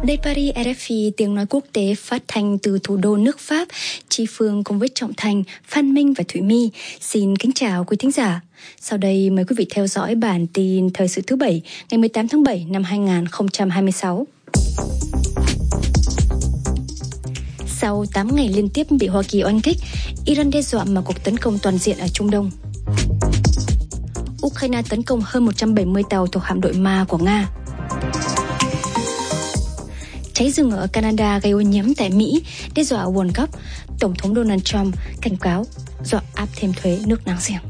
Đây Paris, RFI, tiếng nói quốc tế phát thanh từ thủ đô nước Pháp. Chi Phương cùng với Trọng Thành, Phan Minh và Thủy My xin kính chào quý thính giả. Sau đây mời quý vị theo dõi bản tin thời sự thứ 7 ngày 18 tháng 7 năm 2026. Sau 8 ngày liên tiếp bị Hoa Kỳ oanh kích, Iran đe dọa mở cuộc tấn công toàn diện ở Trung Đông. Ukraine tấn công hơn 170 tàu thuộc hạm đội Ma của Nga. Cháy rừng ở Canada gây ô nhiễm tại Mỹ, đe dọa World Cup. Tổng thống Donald Trump cảnh cáo dọa áp thêm thuế nước láng giềng.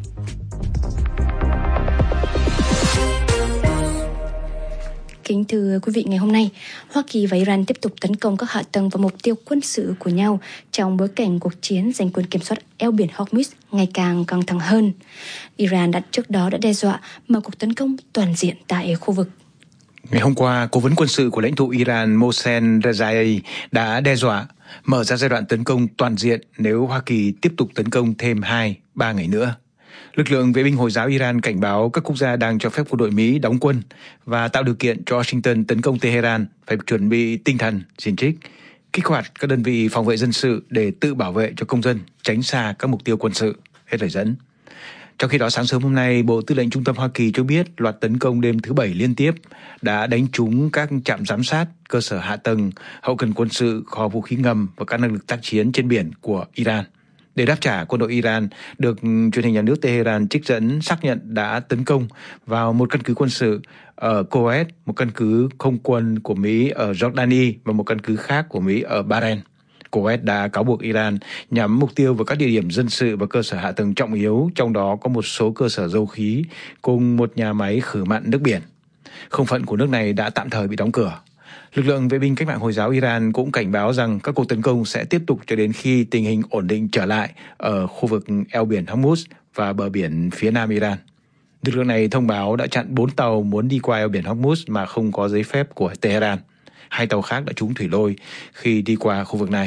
Kính thưa quý vị, ngày hôm nay, Hoa Kỳ và Iran tiếp tục tấn công các hạ tầng và mục tiêu quân sự của nhau trong bối cảnh cuộc chiến giành quyền kiểm soát eo biển Hormuz ngày càng căng thẳng hơn. Iran trước đó đã đe dọa mở cuộc tấn công toàn diện tại khu vực. Ngày hôm qua, cố vấn quân sự của lãnh tụ Iran Mohsen Rezai đã đe dọa mở ra giai đoạn tấn công toàn diện nếu Hoa Kỳ tiếp tục tấn công thêm 2-3 ngày nữa. Lực lượng vệ binh Hồi giáo Iran cảnh báo các quốc gia đang cho phép quân đội Mỹ đóng quân và tạo điều kiện cho Washington tấn công Tehran phải chuẩn bị tinh thần, chiến trích, kích hoạt các đơn vị phòng vệ dân sự để tự bảo vệ cho công dân, tránh xa các mục tiêu quân sự. Hết lời dẫn. Trong khi đó, sáng sớm hôm nay, Bộ Tư lệnh Trung tâm Hoa Kỳ cho biết loạt tấn công đêm thứ 7 liên tiếp đã đánh trúng các trạm giám sát, cơ sở hạ tầng, hậu cần quân sự, kho vũ khí ngầm và các năng lực tác chiến trên biển của Iran. Để đáp trả, quân đội Iran được truyền hình nhà nước Tehran trích dẫn xác nhận đã tấn công vào một căn cứ quân sự ở Kuwait, một căn cứ không quân của Mỹ ở Jordani và một căn cứ khác của Mỹ ở Bahrain. Kuwait đã cáo buộc Iran nhắm mục tiêu vào các địa điểm dân sự và cơ sở hạ tầng trọng yếu, trong đó có một số cơ sở dầu khí cùng một nhà máy khử mặn nước biển. Không phận của nước này đã tạm thời bị đóng cửa. Lực lượng vệ binh cách mạng Hồi giáo Iran cũng cảnh báo rằng các cuộc tấn công sẽ tiếp tục cho đến khi tình hình ổn định trở lại ở khu vực eo biển Hormuz và bờ biển phía nam Iran. Lực lượng này thông báo đã chặn 4 tàu muốn đi qua eo biển Hormuz mà không có giấy phép của Tehran. 2 tàu khác đã trúng thủy lôi khi đi qua khu vực này.